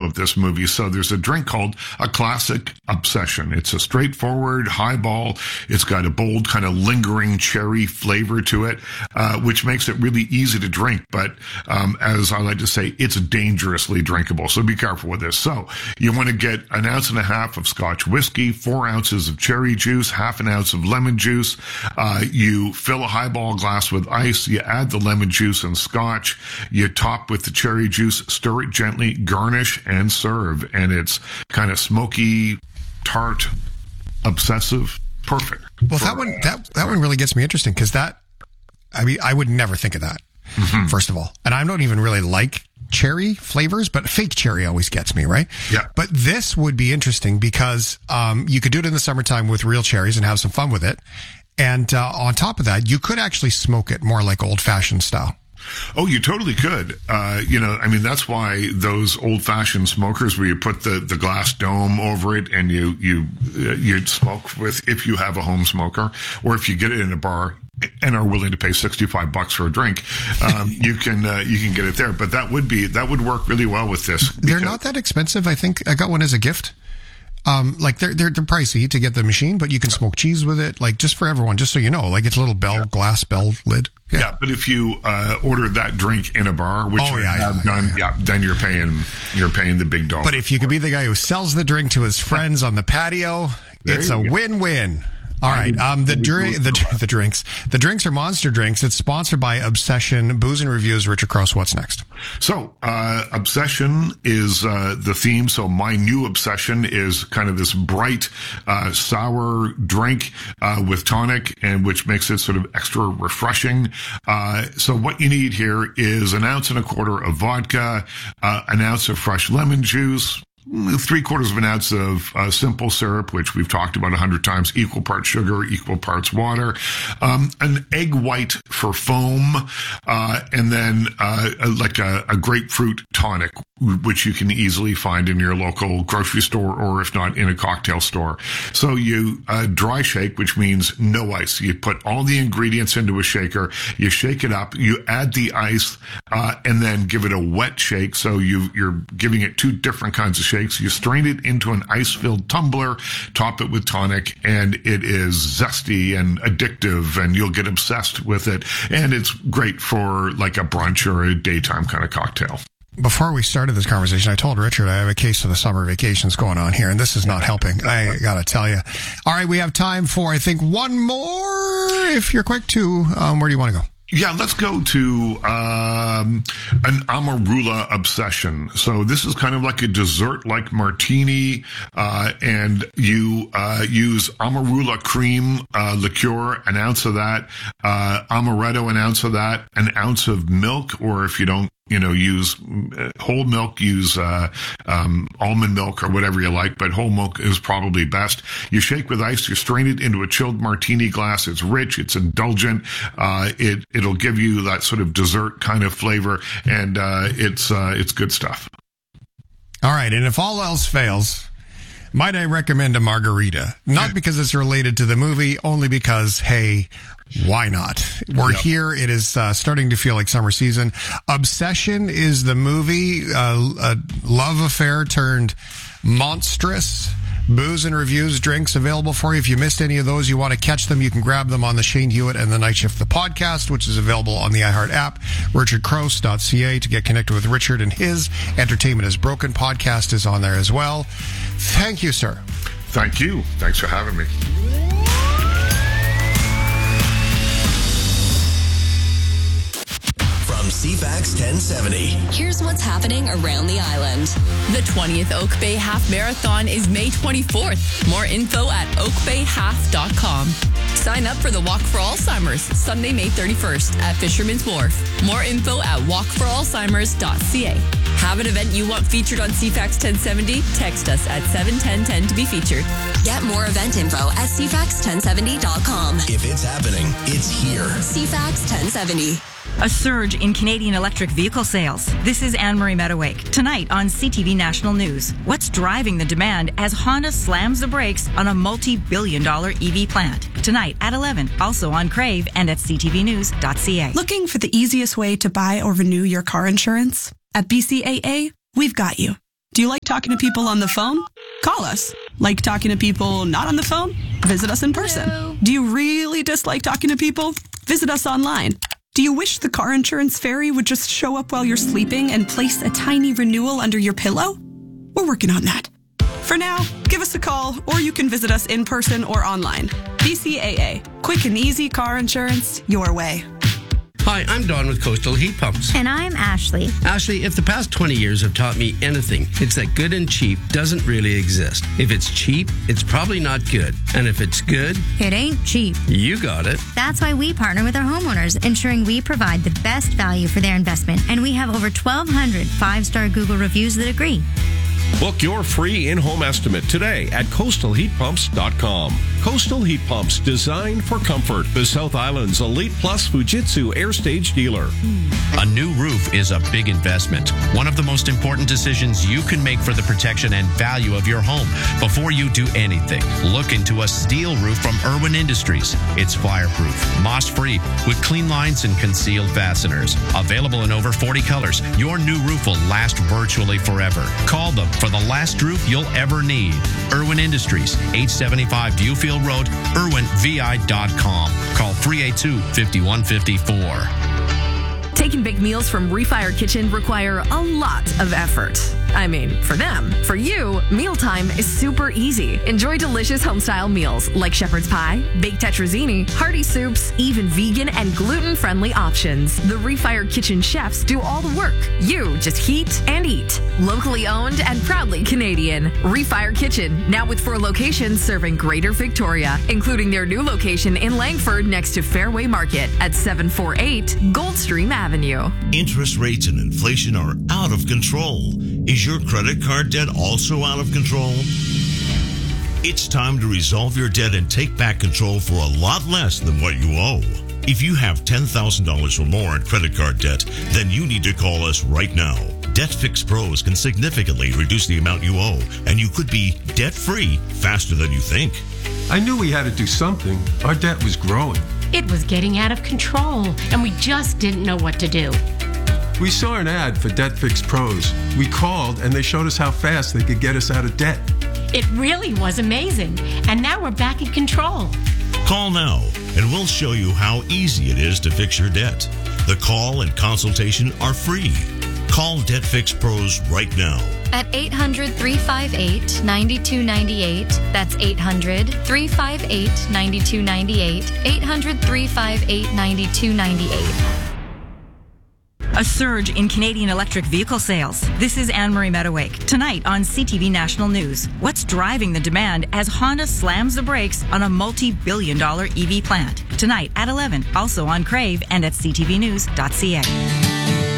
about this movie. So there's a drink called a Classic Obsession. It's a straightforward highball. It's got a bold kind of lingering cherry flavor to it, which makes it really easy to drink. But as I like to say, it's dangerously drinkable. So be careful with this. So you want to get 1.5 ounces of Scotch whiskey, 4 ounces of cherry juice, half an ounce of lemon juice. You fill a highball glass with ice. You add the lemon juice and Scotch. You top with the cherry juice, stir it gently, garnish, and serve. And it's kind of smoky, tart, obsessive, perfect. Well, that one really gets me interesting because I would never think of that, first of all. And I don't even really like cherry flavors, but fake cherry always gets me, right? Yeah. But this would be interesting because you could do it in the summertime with real cherries and have some fun with it. And on top of that, you could actually smoke it more like old-fashioned style. Oh, you totally could. That's why those old-fashioned smokers where you put the glass dome over it and you smoke with, if you have a home smoker, or if you get it in a bar and are willing to pay $65 for a drink, you can get it there. But that would work really well with this. They're not that expensive. I think I got one as a gift. They're pricey to get the machine, but you can smoke cheese with it, like just for everyone, just so you know, like it's a little glass bell lid. Yeah, but if you order that drink in a bar, which have done, then you're paying the big dollar. But if you could be the guy who sells the drink to his friends on the patio, it's a win-win. All right. The drinks are Monster Drinks. It's sponsored by Obsession Booze and Reviews. Richard Crouse, what's next? So, Obsession is the theme. So my new obsession is kind of this bright, sour drink with tonic, and which makes it sort of extra refreshing. So what you need here is 1.25 ounces of vodka, 1 ounce of fresh lemon juice, 3/4 ounce of simple syrup, which we've talked about 100 times, equal parts sugar, equal parts water, an egg white for foam, and then a grapefruit tonic, which you can easily find in your local grocery store, or if not, in a cocktail store. So you dry shake, which means no ice. You put all the ingredients into a shaker, you shake it up, you add the ice, and then give it a wet shake. So you're giving it 2 different kinds of shakes. You strain it into an ice-filled tumbler, top it with tonic, and it is zesty and addictive, and you'll get obsessed with it. And it's great for like a brunch or a daytime kind of cocktail. Before we started this conversation, I told Richard I have a case of the summer vacations going on here, and this is not helping. I gotta tell you. All right, we have time for, I think, one more, if you're quick, to where do you want to go? Yeah, let's go to an Amarula Obsession. So this is kind of like a dessert-like martini, and you use Amarula cream liqueur, 1 ounce of that, Amaretto, 1 ounce of that, 1 ounce of milk, or if you don't use whole milk, use almond milk or whatever you like, but whole milk is probably best. You shake with ice, you strain it into a chilled martini glass. It's rich, it's indulgent, it'll give you that sort of dessert kind of flavor, and it's good stuff. All right, and if all else fails, might I recommend a margarita? Not because it's related to the movie, only because, hey, why not? We're here. It is starting to feel like summer season. Obsession is the movie, a love affair turned monstrous. Booze and Reviews drinks available for you. If you missed any of those, you want to catch them, you can grab them on the Shane Hewitt and the Night Shift, the podcast, which is available on the iHeart app, richardcrouse.ca to get connected with Richard, and his Entertainment is Broken podcast is on there as well. Thank you, sir. Thank you. Thanks for having me. CFAX 1070. Here's what's happening around the island. The 20th Oak Bay Half Marathon is May 24th. More info at oakbayhalf.com. Sign up for the Walk for Alzheimer's, Sunday, May 31st at Fisherman's Wharf. More info at walkforalzheimers.ca. Have an event you want featured on CFAX 1070? Text us at 71010 to be featured. Get more event info at cfax1070.com. If it's happening, it's here. CFAX 1070. A surge in Canadian electric vehicle sales. This is Anne-Marie Meadowake. Tonight on CTV National News. What's driving the demand as Honda slams the brakes on a multi-billion-dollar EV plant? Tonight at 11, also on Crave and at ctvnews.ca. Looking for the easiest way to buy or renew your car insurance? At BCAA, we've got you. Do you like talking to people on the phone? Call us. Like talking to people not on the phone? Visit us in person. Hello. Do you really dislike talking to people? Visit us online. Do you wish the car insurance fairy would just show up while you're sleeping and place a tiny renewal under your pillow? We're working on that. For now, give us a call, or you can visit us in person or online. BCAA. Quick and easy car insurance your way. Hi, I'm Don with Coastal Heat Pumps. And I'm Ashley. Ashley, if the past 20 years have taught me anything, it's that good and cheap doesn't really exist. If it's cheap, it's probably not good. And if it's good, It ain't cheap. you got it. That's why we partner with our homeowners, ensuring we provide the best value for their investment. And we have over 1,200 5-star Google reviews that agree. Book your free in-home estimate today at coastalheatpumps.com. Coastal Heat Pumps, designed for comfort. The South Island's Elite Plus Fujitsu Air Stage dealer. A new roof is a big investment. One of the most important decisions you can make for the protection and value of your home. Before you do anything, look into a steel roof from Irwin Industries. It's fireproof, moss-free, with clean lines and concealed fasteners. Available in over 40 colors, your new roof will last virtually forever. Call them for the last roof you'll ever need. Irwin Industries, 875 Viewfield Road, irwinvi.com. Call 382-5154. Taking big meals from Refire Kitchen require a lot of effort. I mean, for them. For you, mealtime is super easy. Enjoy delicious home-style meals like shepherd's pie, baked tetrazzini, hearty soups, even vegan and gluten-friendly options. The Refire Kitchen chefs do all the work. You just heat and eat. Locally owned and proudly Canadian. Refire Kitchen, now with 4 locations serving Greater Victoria, including their new location in Langford next to Fairway Market at 748 Goldstream Avenue. Interest rates and inflation are out of control. Is your credit card debt also out of control? It's time to resolve your debt and take back control for a lot less than what you owe. If you have $10,000 or more in credit card debt, then you need to call us right now. Debt Fix Pros can significantly reduce the amount you owe, and you could be debt-free faster than you think. I knew we had to do something. Our debt was growing. It was getting out of control, and we just didn't know what to do. We saw an ad for Debt Fix Pros. We called, and they showed us how fast they could get us out of debt. It really was amazing, and now we're back in control. Call now, and we'll show you how easy it is to fix your debt. The call and consultation are free. Call Debt Fix Pros right now. At 800-358-9298. That's 800-358-9298. 800-358-9298. A surge in Canadian electric vehicle sales. This is Anne-Marie Meadowake. Tonight on CTV National News. What's driving the demand as Honda slams the brakes on a multi-billion-dollar EV plant? Tonight at 11, also on Crave and at ctvnews.ca.